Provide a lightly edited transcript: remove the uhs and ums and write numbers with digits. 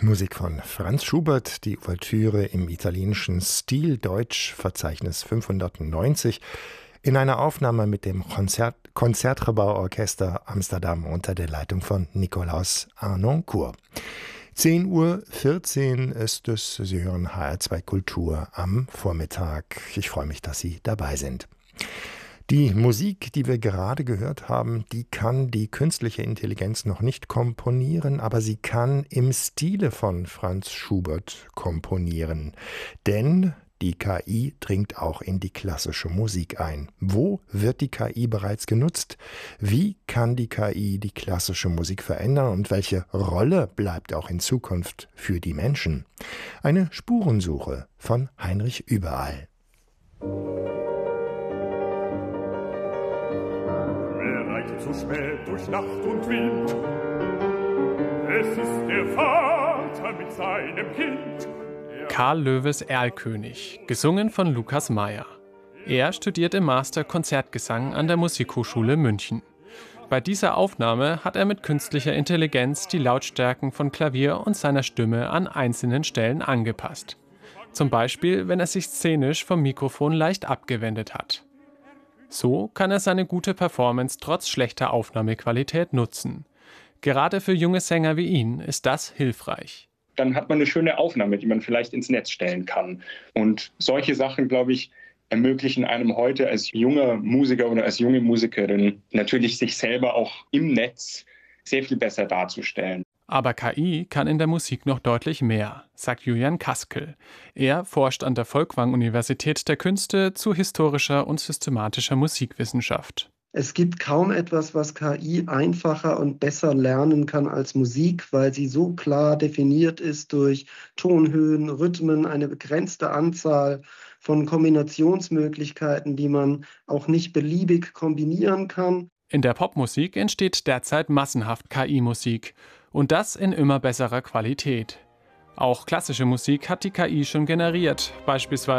Musik von Franz Schubert, die Ouvertüre im italienischen Stil Deutsch, Verzeichnis 590, in einer Aufnahme mit dem Concertgebouw-Orchester Amsterdam unter der Leitung von Nikolaus Harnoncourt. 10:14 Uhr ist es. Sie hören HR2 Kultur am Vormittag. Ich freue mich, dass Sie dabei sind. Die Musik, die wir gerade gehört haben, die kann die künstliche Intelligenz noch nicht komponieren, aber sie kann im Stile von Franz Schubert komponieren. Denn die KI dringt auch in die klassische Musik ein. Wo wird die KI bereits genutzt? Wie kann die KI die klassische Musik verändern und welche Rolle bleibt auch in Zukunft für die Menschen? Eine Spurensuche von Heinrich Überall. Zu spät durch Nacht und Wind. Es ist der Vater mit seinem Kind. Karl Löwes Erlkönig, gesungen von Lukas Meyer. Er studiert im Master Konzertgesang an der Musikhochschule München. Bei dieser Aufnahme hat er mit künstlicher Intelligenz die Lautstärken von Klavier und seiner Stimme an einzelnen Stellen angepasst. Zum Beispiel, wenn er sich szenisch vom Mikrofon leicht abgewendet hat. So kann er seine gute Performance trotz schlechter Aufnahmequalität nutzen. Gerade für junge Sänger wie ihn ist das hilfreich. Dann hat man eine schöne Aufnahme, die man vielleicht ins Netz stellen kann. Und solche Sachen, glaube ich, ermöglichen einem heute als junger Musiker oder als junge Musikerin natürlich sich selber auch im Netz sehr viel besser darzustellen. Aber KI kann in der Musik noch deutlich mehr, sagt Julian Kaskel. Er forscht an der Folkwang-Universität der Künste zu historischer und systematischer Musikwissenschaft. Es gibt kaum etwas, was KI einfacher und besser lernen kann als Musik, weil sie so klar definiert ist durch Tonhöhen, Rhythmen, eine begrenzte Anzahl von Kombinationsmöglichkeiten, die man auch nicht beliebig kombinieren kann. In der Popmusik entsteht derzeit massenhaft KI-Musik. Und das in immer besserer Qualität. Auch klassische Musik hat die KI schon generiert, beispielsweise